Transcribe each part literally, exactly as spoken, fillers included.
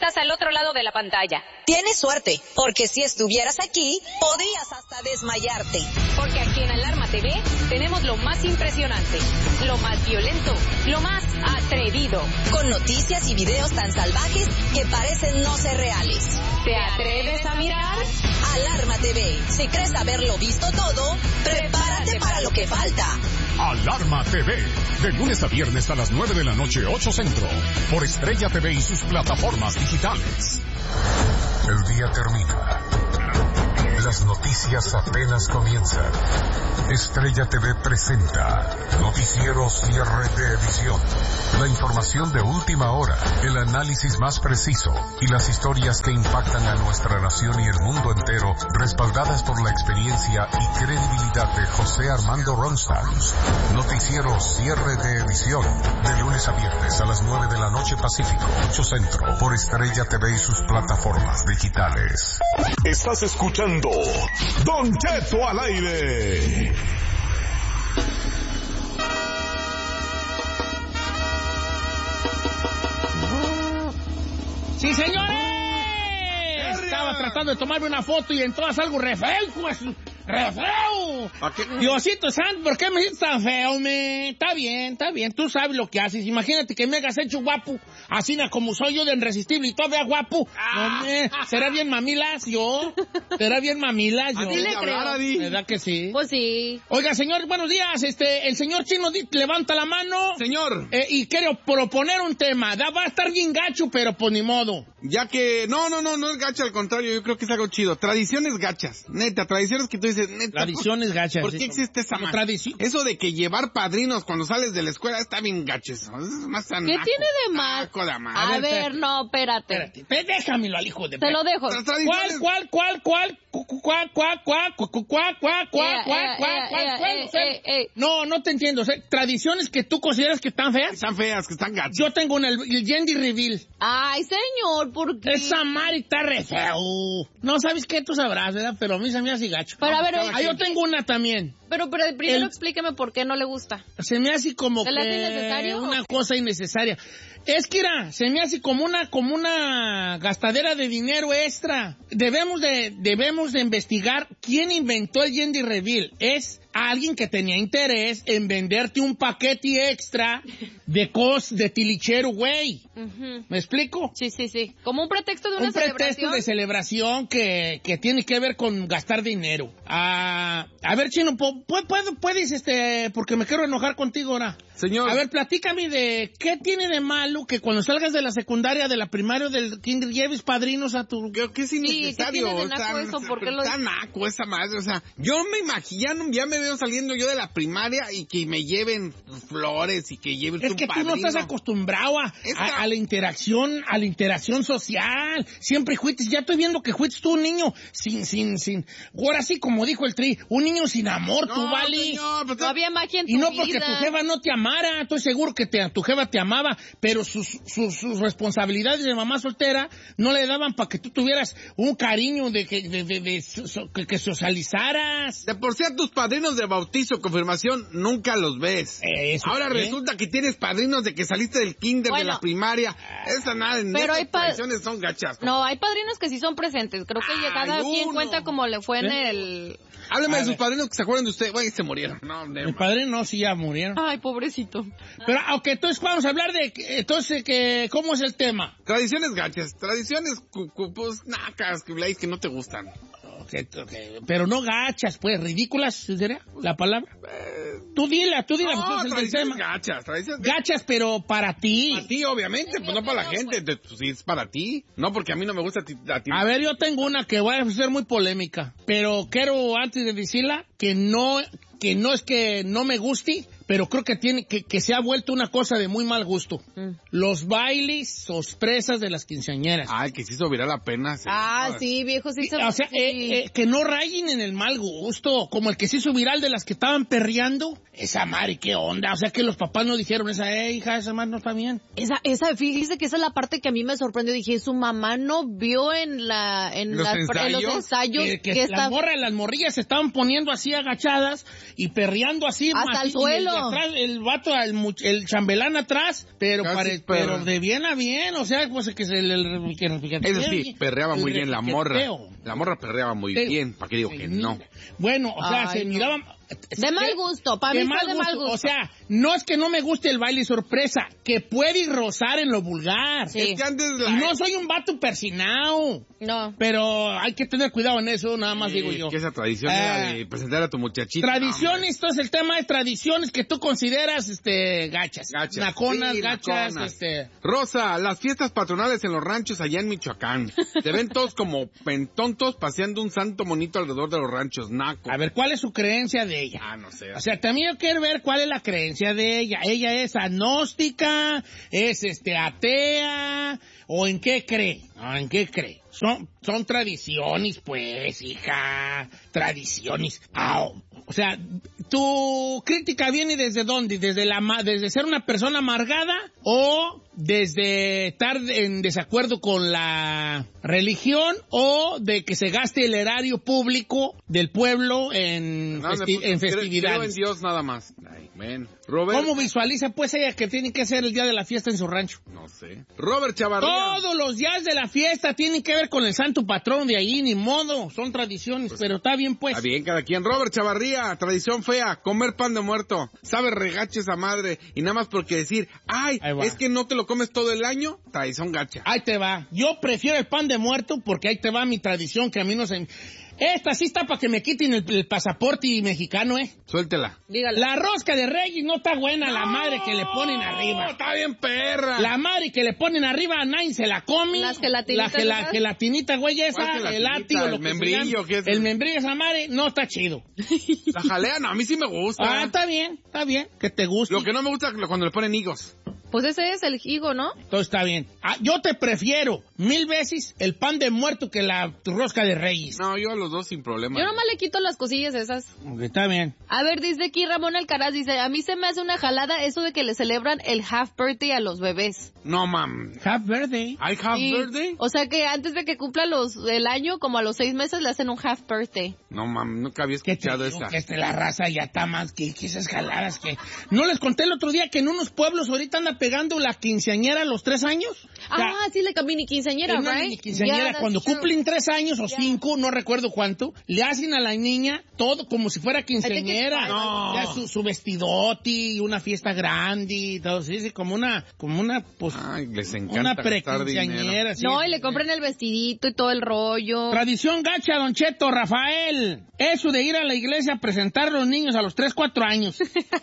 estás al otro lado de la pantalla. Tienes suerte, porque si estuvieras aquí, podrías hasta desmayarte. Porque aquí en Alarma T V tenemos lo más impresionante, lo más violento, lo más atrevido. Con noticias y videos tan salvajes que parecen no ser reales. ¿Te atreves a mirar? Alarma T V. Si crees haberlo visto todo, prepárate para lo que falta. Alarma T V. De lunes a viernes a las nueve de la noche, ocho Centro. Por Estrella T V y sus plataformas digitales. El día termina. Las noticias apenas comienzan. Estrella T V presenta Noticiero Cierre de Edición. La información de última hora, el análisis más preciso y las historias que impactan a nuestra nación y el mundo entero, respaldadas por la experiencia y credibilidad de José Armando Ronstadt. Noticiero Cierre de Edición. De lunes a viernes a las nueve de la noche Pacífico, ocho Centro. Por Estrella T V y sus plataformas digitales. Estás escuchando Don Cheto al aire. ¡Sí, señores! Estaba tratando de tomarme una foto y en todas algo re feo, pues. ¡Re feo! Diosito santo, ¿por qué me sientes tan feo, me? Está bien, está bien, tú sabes lo que haces. Imagínate que me hagas hecho guapo, así como soy yo de irresistible y todavía guapo. Ah. No, me, ¿será bien mamilas yo? ¿Será bien mamilas yo? Así le creo. ¿Verdad que sí? Pues sí. Oiga, señor, buenos días. Este, el señor Chino levanta la mano. Señor. Eh, y quiero proponer un tema. Da, va a estar bien gacho, pero pues ni modo. Ya que, no, no, no, no es gacho, al contrario, yo creo que es algo chido. Tradiciones gachas, neta, tradiciones que tú dices, neta. Tradiciones gachas. ¿Por qué existe esa madre? Tradición. Eso de que llevar padrinos cuando sales de la escuela está bien gacho eso. Es más tan ¿Qué naco, tiene de mal? naco de madre. A A ver, ver, espérate. no, espérate. Espérate, déjamelo al hijo de... Te lo dejo. Tra- ¿Cuál, tradiciones- cuál, cuál, cuál? Cu- cu- cuál, cuál, cuál, cu- cu- cuál, cuál, cuál, Eh, cuál, eh, cuál, eh, cuál, eh, cuál, eh, cuál? eh, eh. No, no te entiendo. O sea, tradiciones que tú consideras que están feas. Están feas, que están gachas. Yo tengo una, el, el Yendi Reveal. Ay, señor, ¿por qué? Esa madre está re feo. No sabes qué, tú sabrás, ¿verdad? Pero a mí se me hace gacho. Pero a ver, Ah, yo tengo una también. Pero, pero primero El- explíqueme por qué no le gusta. Se me hace como ¿Se le hace que innecesario una o qué? cosa innecesaria. Es que, mira, se me hace como una, como una gastadera de dinero extra. Debemos de, debemos de investigar quién inventó el Yendi Reveal. Es alguien que tenía interés en venderte un paquete extra de cos de tilichero, güey. Ujú. ¿Me explico? Sí, sí, sí. Como un pretexto de una Un pretexto celebración. de celebración que, que tiene que ver con gastar dinero. Ah, a ver, Chino, ¿pu- pu- puedo- ¿puedes, este, porque me quiero enojar contigo ahora? Señor. A ver, platícame de qué tiene de malo que cuando salgas de la secundaria, de la primaria o del kinder, lleves padrinos a tu... Creo que es innecesario. ¿qué tiene de naco Tan- eso? ¿Por qué lo- tan naco esa madre, o sea, yo me imagino, ya, no- ya me veo saliendo yo de la primaria y que me lleven flores y que lleven Es un que tú padrino. no estás acostumbrado a, Esta- a, a la interacción, a la interacción social. Siempre juites, ya estoy viendo que juites tú un niño sin, sin, sin, ahora sí, como dijo el Tri, un niño sin amor, No, tú, Vali. señor, pero No había magia en tu Y no vida. porque tu jefa no te amara, estoy seguro que te, tu jefa te amaba, pero sus, sus, sus responsabilidades de mamá soltera no le daban para que tú tuvieras un cariño de que, de, de, de so- so- que, que socializaras. de por sí a tus padrinos de bautizo, confirmación, nunca los ves. Eso Ahora sí. resulta que tienes padrinos de que saliste del kinder, de Bueno. la primaria. Esa nada, en Pero esas hay pa- tradiciones son gachas. No, hay padrinos que sí son presentes. Creo que Ay, cada quien uno. cuenta como le fue en ¿Eh? el... Hábleme A de sus ver. padrinos que se acuerdan de usted. Güey, se murieron. No, Mi never. padre no, sí ya murieron. Ay, pobrecito. Pero, aunque entonces vamos a hablar de, que- entonces, que, ¿cómo es el tema? Tradiciones gachas, tradiciones, cu- cu- pues, nacas, que Blaze, que no te gustan. Okay, okay. Pero no gachas, pues, ridículas, ¿sería la palabra? Tú dila, tú dila, No, pues, es el tradiciones tema. gachas, tradiciones Gachas, pero para ti. Para ti, obviamente, pues no para la gente, te- pues, sí, es para ti. No porque a mí no me gusta a ti. A ti. A ver, yo tengo una que va a ser muy polémica, pero quiero, antes de decirla, que no, que no es que no me guste, pero creo que tiene, que, que se ha vuelto una cosa de muy mal gusto. Mm. Los bailes sorpresas de las quinceañeras. Ay, que sí subirá la pena. Ah, sí, viejo, sí. Sí, se- o sea, sí. eh, eh, que no rayen en el mal gusto, como el que se hizo viral de las que estaban perreando. Esa madre, ¿qué onda? O sea, que los papás no dijeron, esa, eh, hija, esa madre no está bien. Esa, esa, fíjese que esa es la parte que a mí me sorprendió. Dije, su mamá no vio en la, en, ¿Los las- en ensayos? los ensayos Que, que que las está morras, las morrillas se estaban poniendo así agachadas y perreando así. hasta el macizo, y suelo. atrás, el vato, el, el chambelán atrás, pero, pare, pero de bien a bien, o sea, pues que se le... Que, que, Eso sí, perreaba muy bien la morra. La morra perreaba muy bien, ¿para qué digo que no? Bueno, o sea, Ay, se no. miraban... De mal gusto, para mí fue de mal gusto. O sea, no es que no me guste el baile sorpresa, que puede rozar en lo vulgar. Sí. Es que antes la... No soy un vato persinado. No. Pero hay que tener cuidado en eso, nada más sí, digo yo. Es que esa tradición eh, era de presentar a tu muchachita. Tradiciones, entonces el tema es tradiciones que tú consideras este gachas. Gachas. Naconas, sí, gachas, naconas. este... Rosa, las fiestas patronales en los ranchos allá en Michoacán. Te ven todos como pentontos paseando un santo monito alrededor de los ranchos, naco. A ver, ¿cuál es su creencia de ella? Ah, no sé. O sea, también yo quiero ver cuál es la creencia de ella. ¿Ella es agnóstica? ¿Es este atea? ¿O en qué cree? ¿O en qué cree? Son, son tradiciones, pues, hija. Tradiciones. Ah, o sea, ¿tu crítica viene desde dónde? ¿Desde, la, desde ser una persona amargada o desde estar en desacuerdo con la religión o de que se gaste el erario público del pueblo en, no, festi en festividades? Creo en Dios nada más. Ay, man. Robert... ¿Cómo visualiza pues ella que tiene que ser el día de la fiesta en su rancho? No sé. Robert Chavarría. Todos los días de la fiesta tienen que ver con el santo patrón de ahí, ni modo. Son tradiciones, pues, pero está bien pues. Está bien cada quien. Robert Chavarría, tradición fea, comer pan de muerto. Sabe regacho esa madre. Y nada más porque decir, ay, es que no te lo comes todo el año, tradición gacha. Ahí te va. Yo prefiero el pan de muerto porque ahí te va mi tradición que a mí no se... Esta sí está para que me quiten el, el pasaporte mexicano, ¿eh? Suéltela. Dígale. La rosca de Reyes no está buena, no, la madre que le ponen arriba. Está bien perra. La madre que le ponen arriba a nadie se la come. Las gelatinitas. La gela, gelatinita, güey, esa, el látigo, el membrillo. ¿Qué es? El membrillo, esa madre, no está chido. La jalea, no, a mí sí me gusta. Ah, está bien, está bien, que te guste. Lo que no me gusta es cuando le ponen higos. Pues ese es el higo, ¿no? Todo está bien. Ah, yo te prefiero mil veces el pan de muerto que la rosca de Reyes. No, yo a los dos sin problema. Yo nomás le quito las cosillas esas. Okay, está bien. A ver, dice aquí Ramón Alcaraz, dice, a mí se me hace una jalada eso de que le celebran el half birthday a los bebés. No, mam. Half birthday. ¿Hay half sí. birthday? O sea que antes de que cumpla los el año, como a los seis meses, le hacen un half birthday. No, mam, nunca había escuchado esa. Que este, la raza ya está más que, que esas jaladas que... ¿No les conté el otro día que en unos pueblos ahorita anda pegando la quinceañera a los tres años? Ah, o sea, sí, la mini quinceañera, una right? Mini quinceañera, yeah, cuando true. cumplen tres años o yeah. cinco, no recuerdo cuánto, le hacen a la niña todo como si fuera quinceañera. No. Ya su, su vestidoti y una fiesta grande y todo, sí, sí, como una, como una, pues, ay, les encanta una pre-quinceañera. Sí, no, sí, y le compran el vestidito y todo el rollo. Tradición gacha, Don Cheto, Rafael. Eso de ir a la iglesia a presentar a los niños a los tres, cuatro años.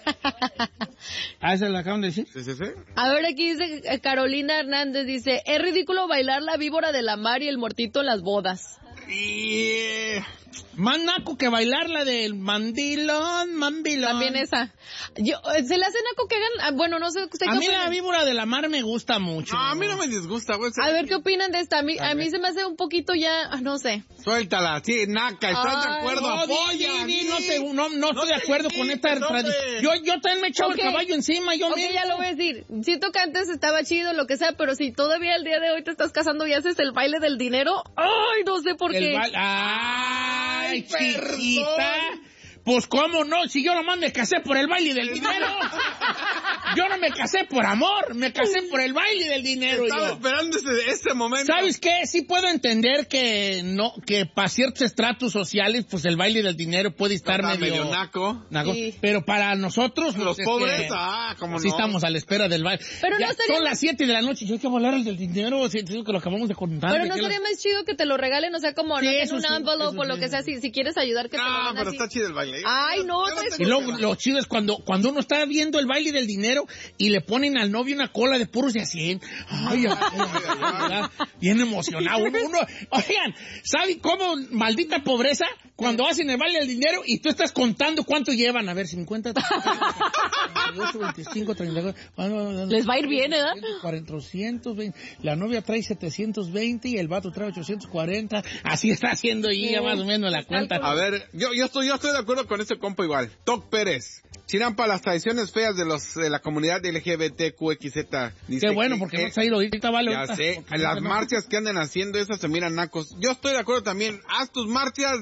¿Ah, esa la acaban de decir? Sí, sí, sí. A ver, aquí dice eh, Carolina Hernández, dice, es ridículo bailar la víbora de la mar y el muertito en las bodas. Yeah. Más naco que bailar la del mandilón, mandilón. También esa. Yo, se le hace naco que hagan, bueno, no sé. Usted a mí opinan? La víbora de la mar me gusta mucho. No, a mí no me disgusta, güey. A ver, ¿qué opinan de esta? A mí, a mí se me hace un poquito ya, no sé. Suéltala, sí, naca, ¿estás Ay, de acuerdo? No, Apoya, di, di, di. no, te, no, no, no estoy de acuerdo con esta tradición. Yo, yo también me he echado okay. el caballo encima, yo Ok, mismo. ya lo voy a decir. Siento que antes estaba chido, lo que sea, pero si todavía el día de hoy te estás casando y haces el baile del dinero, ¡ay, no sé por el qué! ¡Ay, Ay chiquita! Pues cómo no, si yo nomás me casé por el baile del dinero. Yo no me casé por amor, me casé por el baile del dinero. Estaba yo. esperando ese, ese momento. ¿Sabes qué? Sí puedo entender que no, que para ciertos estratos sociales, pues el baile del dinero puede estar Está medio, medio naco. naco. Sí. Pero para nosotros, los pues, pobres, es que, ah, como sí no. estamos a la espera del baile. Pero ya no estaría son más... las siete de la noche, yo hay que volar el del dinero, si, si, que lo acabamos de contar. Pero no que sería lo... más chido que te lo regalen, o sea, como sí, no en un sí, envelope o lo sí. que sea, si, si quieres ayudar que no, te lo den pero así. está chido el baile. Ay, no, no y luego lo chido es cuando, cuando uno está viendo el baile del dinero y le ponen al novio una cola de puros de a cien. Ay, ay, ay, ay, bien emocionado. Uno, uno, oigan, ¿saben cómo maldita pobreza? Cuando hacen el baile del dinero y tú estás contando cuánto llevan. A ver, cincuenta, treinta, veintiocho, veinticinco, treinta y cuatro. Les va a ir bien, ¿eh? cuatrocientos veinte. La novia trae setecientos veinte y el vato trae ochocientos cuarenta. Así está haciendo ahí ya más o menos la cuenta. A ver, yo, yo estoy, yo estoy de acuerdo con ese compa igual. Toc Pérez. Chirampa, las tradiciones feas de los de la comunidad L G B T Q X Z. Qué bueno, porque no se ha ido ahorita, vale. Ya sé, las marchas que andan haciendo esas se miran nacos. Yo estoy de acuerdo también. Haz tus marchas, lo que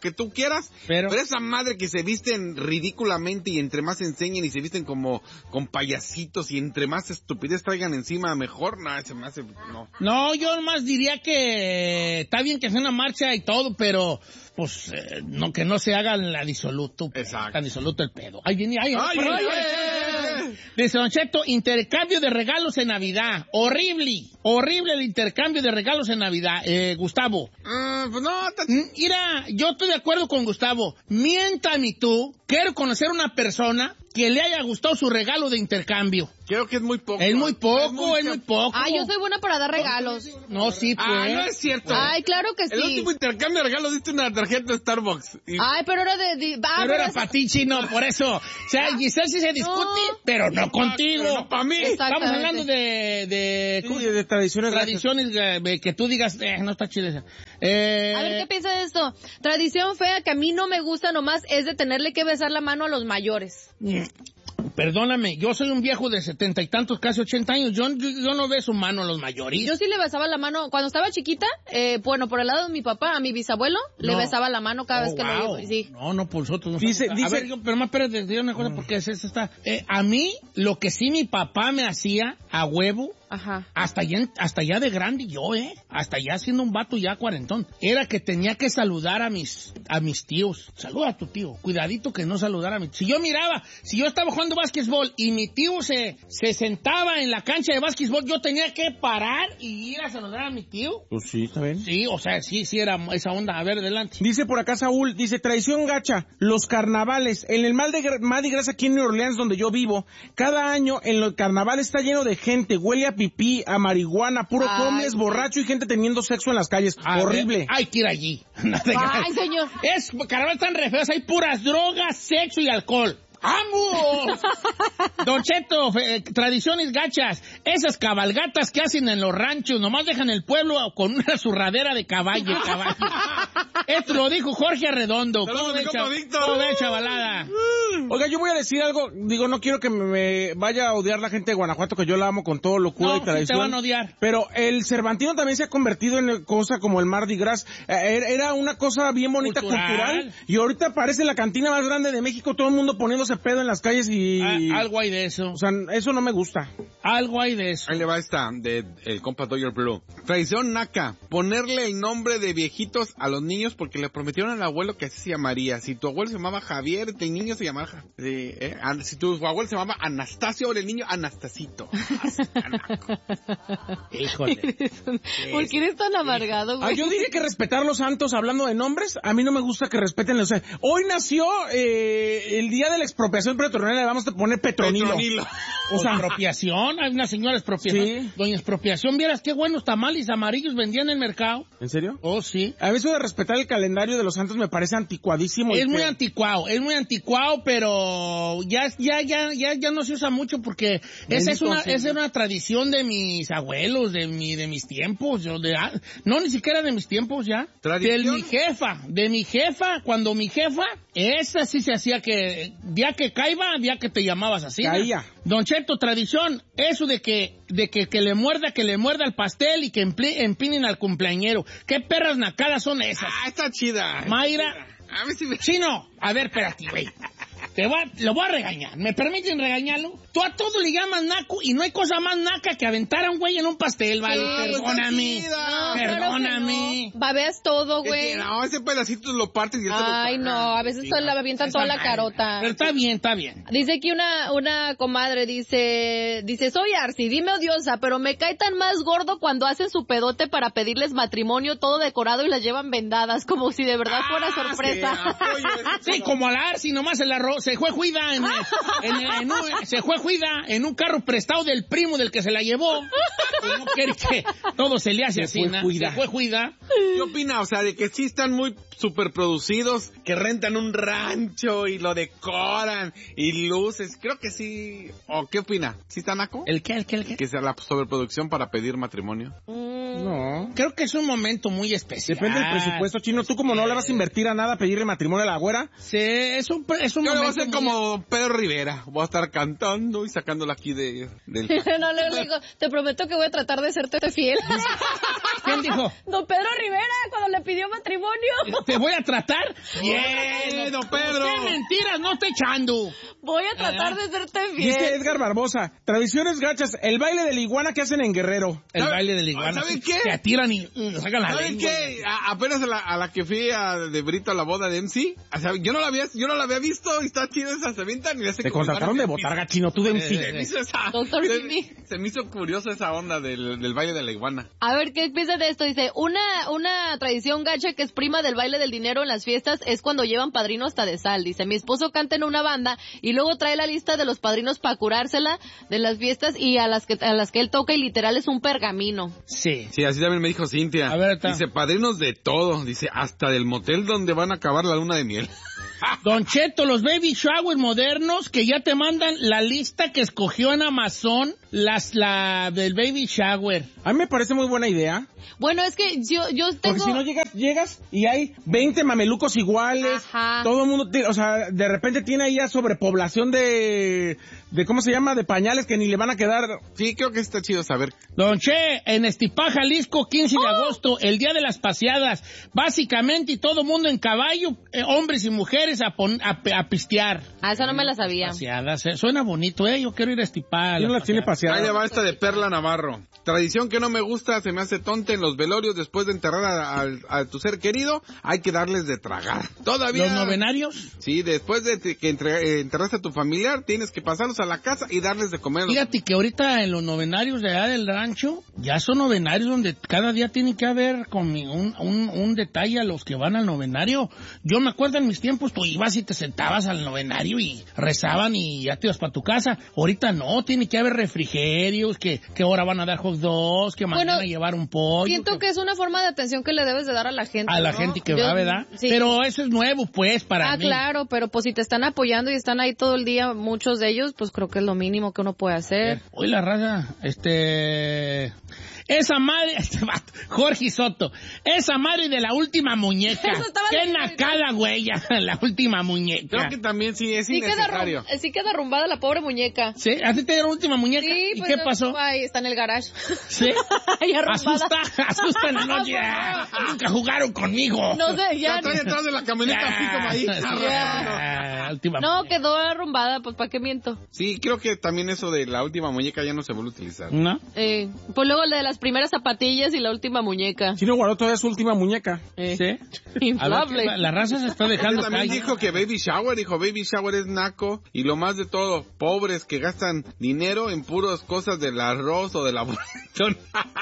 que tú quieras, pero, pero esa madre que se visten ridículamente y entre más enseñen y se visten como con payasitos y entre más estupidez traigan encima, mejor, no, ese me hace, no. No, yo más diría que está bien que sea una marcha y todo, pero pues eh, no que no se haga la disoluto. Exacto. Tan disoluto el pedo. Ay, viene, ay, ay, ay, ay, ay, ay, ay. Dice Don Cheto, intercambio de regalos en Navidad. Horrible, horrible el intercambio de regalos en Navidad. Eh, Gustavo. Uh, pues no, mira, yo estoy de acuerdo con Gustavo. Miéntame tú, quiero conocer una persona que le haya gustado su regalo de intercambio. Creo que es muy poco. Es muy poco, es muy, es muy poco. Ay, yo soy buena para dar regalos. No, sí, pues. Ah, no es cierto. Ay, claro que sí. El último intercambio de regalos diste una tarjeta de Starbucks. Y... Ay, pero era de... de ah, pero era es... para ti, Chino, por eso. O sea, Giselle sí se discute, no. pero no contigo. Pero no para mí. Estamos hablando de... De, sí, de, de tradiciones. Tradiciones que, que tú digas, eh, no está chida esa. Eh... A ver, ¿qué piensa de esto? Tradición fea que a mí no me gusta nomás es de tenerle que besar la mano a los mayores. Mm. Perdóname, yo soy un viejo de setenta y tantos, casi ochenta años. Yo, yo, yo no beso mano a los mayores. Yo sí le besaba la mano. Cuando estaba chiquita, eh, bueno, por el lado de mi papá, a mi bisabuelo, no. le besaba la mano cada oh, vez que wow. lo sí. No, no, por nosotros no. Dice, a dice... ver, yo, pero más espérate, te digo una cosa, porque es, es, está... Eh, a mí, lo que sí mi papá me hacía a huevo... Ajá. Hasta ya, hasta ya de grande yo, ¿eh? Hasta ya siendo un vato ya cuarentón. Era que tenía que saludar a mis, a mis tíos. Saluda a tu tío. Cuidadito que no saludara a mi tío. Si yo miraba, si yo estaba jugando básquetbol y mi tío se, se sentaba en la cancha de básquetbol, yo tenía que parar y ir a saludar a mi tío. Pues sí, está bien. Sí, o sea, sí, sí era esa onda. A ver, adelante. Dice por acá Saúl, dice, tradición gacha, los carnavales. En el mal de Mardi Gras aquí en New Orleans, donde yo vivo, cada año en los carnavales está lleno de gente, huele a pipí, a marihuana, puro homeless, borracho y gente teniendo sexo en las calles. A horrible. Ver, hay que ir allí. Ay, señor. Es, carnaval tan re feos, hay puras drogas, sexo y alcohol. ¡Vamos! Don Cheto, eh, tradiciones gachas. Esas cabalgatas que hacen en los ranchos, nomás dejan el pueblo con una zurradera de caballo. caballo. Esto lo dijo Jorge Arredondo. ¿Cómo ve, chav chavalada? Oiga, yo voy a decir algo. Digo, no quiero que me, me vaya a odiar la gente de Guanajuato, que yo la amo con todo locura no, y tradición. Sí te van a odiar. Pero el Cervantino también se ha convertido en cosa como el Mardi Gras. Eh, era una cosa bien bonita, cultural. cultural. Y ahorita parece la cantina más grande de México, todo el mundo poniéndose pedo en las calles y... Ah, algo hay de eso. O sea, eso no me gusta. Algo hay de eso. Ahí le va esta, de el compa Doyer Blue. Tradición naca, ponerle el nombre de viejitos a los niños porque le prometieron al abuelo que así se llamaría. Si tu abuelo se llamaba Javier, el niño se llamaba... Eh, eh, si tu abuelo se llamaba Anastasio, ahora el niño Anastasito. Híjole. ¿Por qué eres tan amargado, güey? Ah, yo dije que respetar los santos hablando de nombres. A mí no me gusta que respeten los... Hoy nació eh, el día de la expropiación petrolera, le vamos a poner Petronilo. Petronilo. O sea, expropiación, hay una señora expropiación. Sí. Doña expropiación, vieras qué buenos tamales amarillos vendían en el mercado. ¿En serio? Oh, sí. A veces de respetar el calendario de los santos me parece anticuadísimo. Es muy que... anticuado, es muy anticuado, pero ya, ya, ya, ya, ya no se usa mucho porque esa es una, esa es una tradición de mis abuelos, de mi, de mis tiempos, yo de, no, ni siquiera de mis tiempos ya. ¿Tradición? De mi jefa, de mi jefa, cuando mi jefa, esa sí se hacía que, día que caiba, día que te llamabas así. Caía. ¿No? Don Cheto, tradición, eso de que, de que, que le muerda, que le muerda el pastel y que empinen al cumpleañero. ¿Qué perras nacadas son esas? Ah, está chida. Mayra. A ver si me... Chino, a ver, espérate, güey. Te voy a, lo voy a regañar. ¿Me permiten regañarlo? Tú a todo le llamas naco y no hay cosa más naca que aventar a un güey en un pastel, ¿vale? Sí, perdóname. No, perdóname. No. Babeas todo, güey. No, ese pedacito lo partes y ya Ay, te lo... no, a veces sí, la avientan toda la carota. Pero está bien, está bien. Dice aquí una, una comadre, dice, dice, soy Arci, dime odiosa, pero me cae tan más gordo cuando hacen su pedote para pedirles matrimonio todo decorado y las llevan vendadas, como si de verdad fuera ah, sorpresa. Sí, sí, como a la Arci, nomás el arroz. Se fue juida en, en, en, en un, se fue juida en un carro prestado del primo del que se la llevó. Pues no quiere que todo se le hace así, ¿no? Se fue juida. ¿Qué opina? O sea, de que sí están muy superproducidos, que rentan un rancho y lo decoran y luces. Creo que sí. ¿O qué opina? ¿Sí está naco? ¿El qué? ¿El qué? ¿El qué? Que sea la sobreproducción para pedir matrimonio. Mm, no. Creo que es un momento muy especial. Depende del presupuesto, Chino. ¿Tú como no le vas a invertir a nada a pedirle matrimonio a la güera? Sí, es un, es un Yo momento. Yo voy a ser muy... como Pedro Rivera. Voy a estar cantando y sacándola aquí de... Del... no, le digo, te prometo que voy a tratar de serte fiel. ¿Quién dijo? Don Pedro Rivera, cuando le pidió matrimonio. ¿Te voy a tratar? Bien, don Pedro. ¿Qué mentiras no estoy echando? Voy a tratar de serte bien. Dice Edgar Barbosa, tradiciones gachas, el baile de la iguana que hacen en Guerrero. El baile de la iguana. ¿Saben qué? Se atiran y uh, sacan la ¿Saben lengua. qué? A, apenas a la, a la que fui a, de Brito a la boda de M C, o sea, yo no la había, yo no la había visto y está chido esa se avientan y le hace Te como contrataron de iguana. botarga, chino, tú de M C. Se me hizo esa- Doctor se- Simi. se me hizo curiosa esa onda del, del baile de la iguana. A ver, ¿qué piensas de esto? Dice, una, una tradición gacha que es prima del baile del dinero en las fiestas es cuando llevan padrino hasta de sal. Dice, mi esposo canta en una banda y luego trae la lista de los padrinos para curársela de las fiestas y a las que a las que él toca y literal es un pergamino. Sí. Sí, así también me dijo Cintia. A ver, está. Dice, padrinos de todo. Dice, hasta del motel donde van a acabar la luna de miel. Don Cheto, los baby showers modernos que ya te mandan la lista que escogió en Amazon, las la del baby shower. A mí me parece muy buena idea. Bueno, es que yo, yo tengo... Porque si no llegas, llegas y hay veinte mamelucos iguales. Ajá. Todo el mundo, tiene- o sea, de repente tiene ahí ya sobrepoblación de, de, ¿cómo se llama? De pañales que ni le van a quedar. Sí, creo que está chido saber. Don Che, en Estipá, Jalisco, quince de agosto, el día de las paseadas. Básicamente, y todo mundo en caballo, eh, hombres y mujeres, a, pon- a, a pistear. Ah, esa no me la sabía. Paseadas, eh, suena bonito, ¿eh? Yo quiero ir a Estipá. ¿Quién las tiene Ahí paseadas? le va esta de Perla Navarro. Tradición que no me gusta, se me hace tonta en los velorios después de enterrar a, a- a tu ser querido, hay que darles de tragar. Todavía... ¿Los novenarios? Sí, después de te- que entre- eh, enterraste a tu familiar, tienes que pasarlos a la casa y darles de comer. Fíjate que ahorita en los novenarios de allá del rancho, ya son novenarios donde cada día tiene que haber con mi- un, un, un detalle a los que van al novenario. Yo me acuerdo en mis tiempos, tú ibas y te sentabas al novenario y rezaban y ya te ibas para tu casa. Ahorita no, tiene que haber refrigerios, que, que ahora van a dar hot dogs, que mañana Bueno, llevar un pollo. Siento que es una forma de atención que le debes de dar a la gente, A la ¿no? gente que Yo- va, ¿verdad? Sí. Pero eso es nuevo, pues, para Ah, mí. claro, pero pues si te están apoyando y están ahí todo el día, muchos de ellos, pues creo que es lo mínimo que uno puede hacer. Hoy la raza, este... Esa madre, este vato, Jorge Soto, esa madre de la última muñeca. Eso estaba Qué leyendo nacada, güey, ya, la última muñeca. Creo que también sí es Sí queda, innecesario. rum- sí queda arrumbada la pobre muñeca. ¿Sí? ¿A ti te dieron última muñeca? Sí, ¿Y pues, qué no, pasó? Ahí está en el garage. ¿Sí? Ahí arrumbada. Asusta, asusta en la noche. Ah, nunca jugaron conmigo. No sé, ya. La trae atrás de la camioneta así como ahí. Ah, última No, muñeca. quedó arrumbada, pues ¿para qué miento? Sí, creo que también eso de la última muñeca ya no se vuelve a utilizar. ¿No? Eh, pues luego la de las primeras zapatillas y la última muñeca. Chino guardó todavía su última muñeca. Eh. ¿Sí? A ver, Inflable. la, la raza se está Él dejando también caer. dijo que baby shower, dijo baby shower es naco y lo más de todo, pobres que gastan dinero en puras cosas del arroz o de la bolsón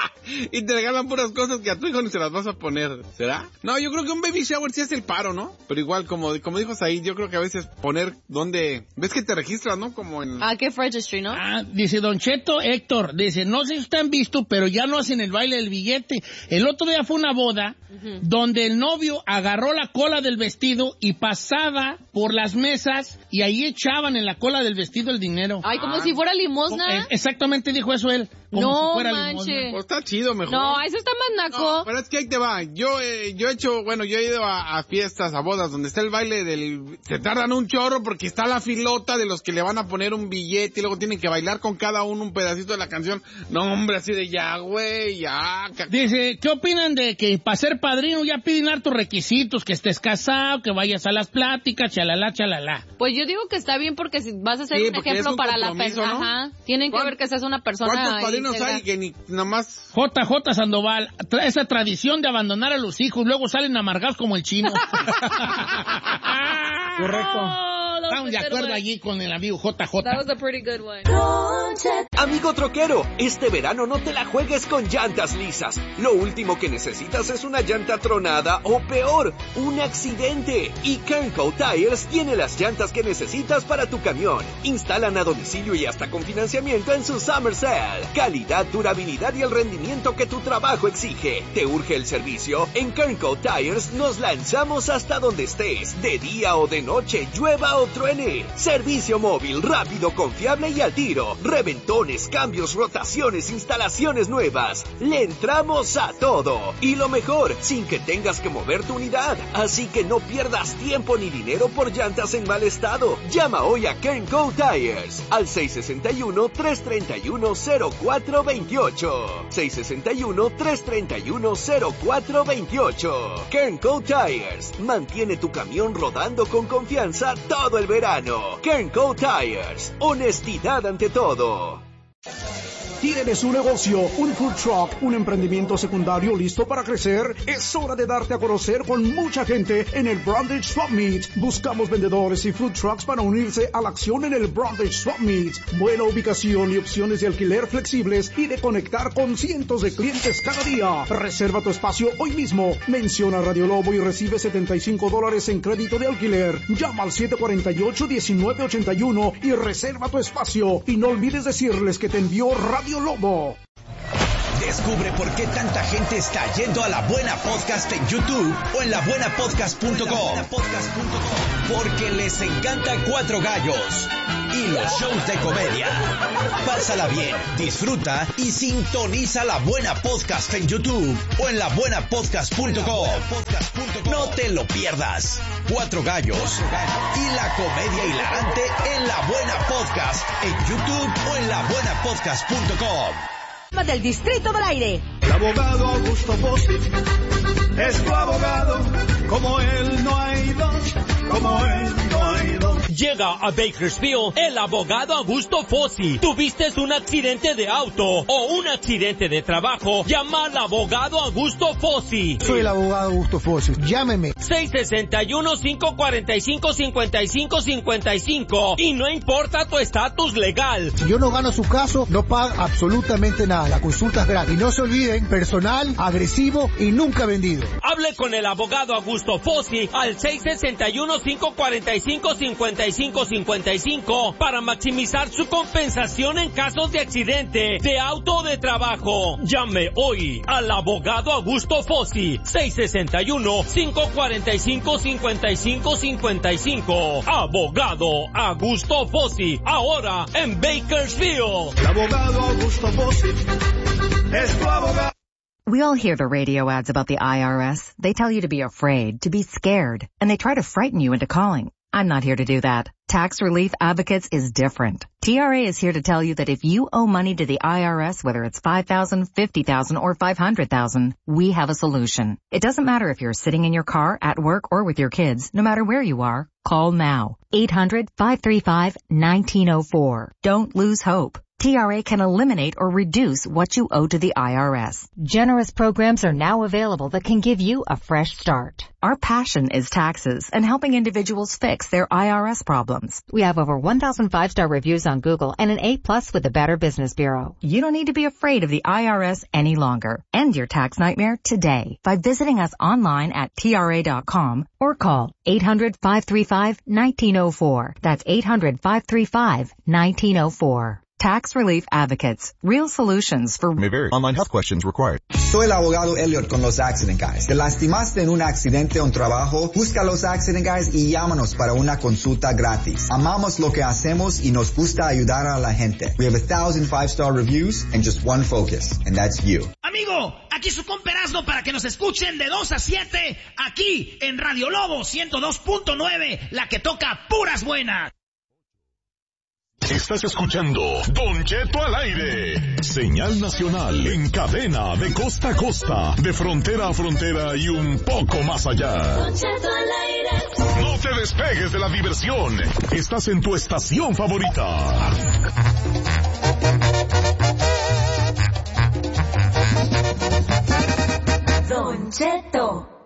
y te regalan puras cosas que a tu hijo ni se las vas a poner, ¿será? No, yo creo que un baby shower sí es el paro, ¿no? Pero igual, como, como dijo Said, yo creo que a veces poner donde, ves que te registras, ¿no? Como en... Ah, ¿qué registry, no? Ah, dice Don Cheto Héctor, dice, no sé si ustedes han visto, pero ya no hacen el baile del billete. El otro día fue una boda uh-huh. donde el novio agarró la cola del vestido y pasaba por las mesas y ahí echaban en la cola del vestido el dinero. Ay, como ah. si fuera limosna. Eh, exactamente dijo eso él. Como no si fuera manches. limosna. Pues está chido, mejor. No, eso está más naco. No, pero es que ahí te va. Yo, eh, yo he hecho, bueno, yo he ido a, a fiestas, a bodas, donde está el baile del... Se tardan un chorro porque está la filota de los que le van a poner un billete y luego tienen que bailar con cada uno un pedacito de la canción. No, hombre, así de ya, güey, ya. Dice, ¿qué opinan de que para ser padrino ya piden hartos requisitos? Que estés casado, que vayas a las pláticas, chalala, chalala. Pues yo digo que está bien porque si vas a ser sí, un ejemplo un para la persona, ¿no? ajá, tienen que ver que seas una persona. ¿Cuántos padrinos hay que ni nomás... J J Sandoval, tra- esa tradición de abandonar a los hijos, luego salen amargados como el chino. Correcto. Estamos de acuerdo allí con el amigo J J. That was a pretty good one. Amigo troquero, este verano no te la juegues con llantas lisas. Lo último que necesitas es una llanta tronada o peor, un accidente. Y Kernco Tires tiene las llantas que necesitas para tu camión. Instalan a domicilio y hasta con financiamiento en su Summer Sale. Calidad, durabilidad y el rendimiento que tu trabajo exige. ¿Te urge el servicio? En Kernco Tires nos lanzamos hasta donde estés, de día o de noche, llueva o truene. Servicio móvil, rápido, confiable y al tiro. Reventón reparaciones, cambios, rotaciones, instalaciones nuevas. Le entramos a todo. Y lo mejor, sin que tengas que mover tu unidad. Así que no pierdas tiempo ni dinero por llantas en mal estado. Llama hoy a Kernco Tires al seis seis uno, tres tres uno, cero cuatro dos ocho. seis seis uno, tres tres uno, cero cuatro dos ocho. Kernco Tires mantiene tu camión rodando con confianza todo el verano. Kernco Tires, honestidad ante todo. ¿Tiene su negocio un food truck, un emprendimiento secundario listo para crecer? Es hora de darte a conocer con mucha gente en el Brundage Swap Meet. Buscamos vendedores y food trucks para unirse a la acción en el Brundage Swap Meet. Buena ubicación y opciones de alquiler flexibles y de conectar con cientos de clientes cada día. Reserva tu espacio hoy mismo. Menciona Radio Lobo y recibe setenta y cinco dólares en crédito de alquiler. Llama al siete cuatro ocho, uno nueve ocho uno y reserva tu espacio. Y no olvides decirles que te envió Radio Lobo. Descubre por qué tanta gente está yendo a La Buena Podcast en YouTube o en la buena podcast punto com. Porque les encanta Cuatro Gallos y los shows de comedia. Pásala bien, disfruta y sintoniza La Buena Podcast en YouTube o en la buena podcast punto com. No te lo pierdas. Cuatro Gallos y la comedia hilarante en La Buena Podcast en YouTube o en la buena podcast punto com. Del Distrito del Aire. El abogado Augusto Fossi es tu abogado, como él no hay dos, como él no hay dos. Llega a Bakersfield el abogado Augusto Fossi. ¿Tuviste un accidente de auto o un accidente de trabajo? Llama al abogado Augusto Fossi. Soy el abogado Augusto Fossi. Llámeme. seis seis uno, cinco cuatro cinco, cinco cinco cinco cinco. Y no importa tu estatus legal. Si yo no gano su caso, no paga absolutamente nada. La consulta es gratis. Y no se olviden, personal, agresivo y nunca vendido. Hable con el abogado Augusto Fossi al seis seis uno, cinco cuatro cinco, cinco cinco cinco cinco para maximizar su compensación en casos de accidente de auto o de trabajo. Llame hoy al abogado Augusto Fossi seis seis uno, cinco cuatro cinco, cinco cinco cinco cinco. Abogado Augusto Fossi, ahora en Bakersfield. El abogado Augusto Fossi es tu abogado. We all hear the radio ads about the I R S. They tell you to be afraid, to be scared, and they try to frighten you into calling. I'm not here to do that. Tax Relief Advocates is different. T R A is here to tell you that if you owe money to the I R S, whether it's five thousand dollars, fifty thousand dollars, or five hundred thousand dollars, we have a solution. It doesn't matter if you're sitting in your car, at work, or with your kids. No matter where you are, call now. eight hundred, five three five, one nine zero four. Don't lose hope. T R A can eliminate or reduce what you owe to the I R S. Generous programs are now available that can give you a fresh start. Our passion is taxes and helping individuals fix their I R S problems. We have over one thousand five-star reviews on Google and an A plus with the Better Business Bureau. You don't need to be afraid of the I R S any longer. End your tax nightmare today by visiting us online at T R A dot com or call eight hundred, five three five, one nine zero four. That's eight hundred, five three five, one nine zero four. Tax Relief Advocates. Real solutions for... May vary. Online health questions required. Soy el abogado Elliot con los Accident Guys. ¿Te lastimaste en un accidente o un trabajo? Busca los Accident Guys y llámanos para una consulta gratis. Amamos lo que hacemos y nos gusta ayudar a la gente. We have a thousand five-star reviews and just one focus, and that's you. Amigo, aquí su compa Erasmo para que nos escuchen de dos a siete aquí en Radio Lobo ciento dos punto nueve, la que toca puras buenas. Estás escuchando Don Cheto al aire. Señal nacional en cadena de costa a costa, de frontera a frontera y un poco más allá. Don Cheto al aire. No te despegues de la diversión. Estás en tu estación favorita. Don Cheto.